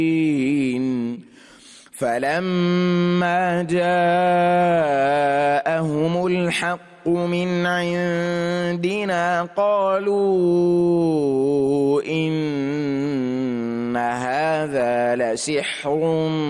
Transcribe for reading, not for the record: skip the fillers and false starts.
فلما جاءهم الحق من عندنا قالوا إن هذا لسحر